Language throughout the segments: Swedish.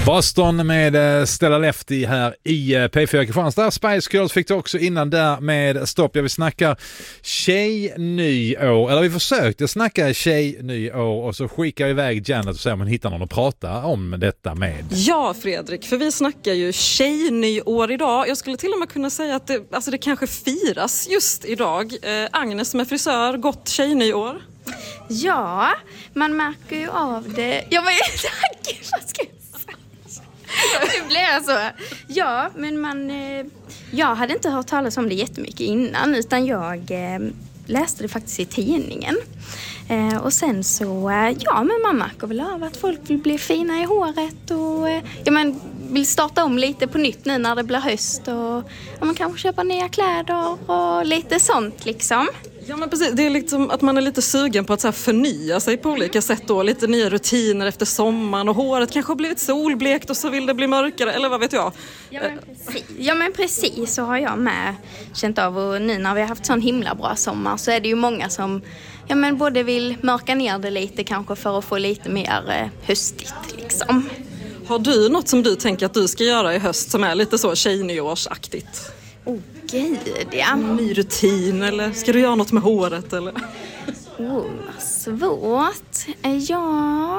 Boston med Stella Lefty här i P4 Kristianstad. Spice Girls fick det också innan där med Stopp. Jag vill snacka tjejnyår. Eller vi försökte snacka tjejnyår och så skickar jag iväg Janet och säger om man hittar någon att prata om detta med. Ja, Fredrik, för vi snackar ju tjejnyår idag. Jag skulle till och med kunna säga att det kanske firas just idag. Agnes som är frisör, gott tjejnyår. Ja, man märker ju av det. Ja, men tack! Vad ska jag säga? Det blir så. Ja, men jag hade inte hört talas om det jättemycket innan, utan jag läste det faktiskt i tidningen. Och sen så, men man märker väl av att folk vill bli fina i håret och vill starta om lite på nytt nu när det blir höst och man kanske köpa nya kläder och lite sånt liksom. Ja, men precis. Det är liksom att man är lite sugen på att så här förnya sig på olika sätt då. Lite nya rutiner efter sommaren och håret kanske har blivit solblekt och så vill det bli mörkare, eller vad vet jag? Ja, men precis så har jag med känt av, och nu när vi har haft sån himla bra sommar så är det ju många som både vill mörka ner det lite kanske för att få lite mer höstigt liksom. Har du något som du tänker att du ska göra i höst som är lite så tjejnyårsaktigt? Gud, ja. Ny rutin, eller ska du göra något med håret, eller? Vad svårt. Ja...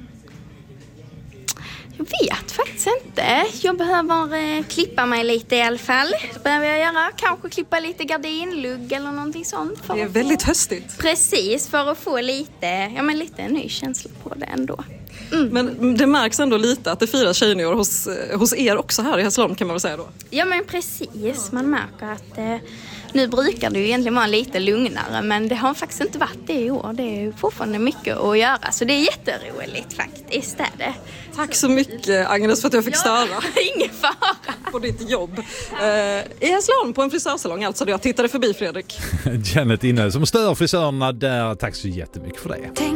Jag vet faktiskt inte. Jag behöver klippa mig lite i alla fall. Det behöver jag göra. Kanske klippa lite gardinlugg eller någonting sånt. Det är väldigt höstigt. Precis, för att få lite ny känsla på det ändå. Mm. Men det märks ändå lite att det firas tjejnyår hos er också här i Hässleholm, kan man väl säga då? Ja, men precis. Man märker att nu brukar det ju egentligen vara lite lugnare, men det har faktiskt inte varit det i år. Det är fortfarande mycket att göra, så det är jätteroligt faktiskt. Är det. Tack så mycket, Agnes, för att jag fick störa. Ingen fara. På ditt jobb. I Hässleholm på en frisörsalong, alltså, där jag tittade förbi, Fredrik. Janet inne som stör frisörerna där. Tack så jättemycket för det.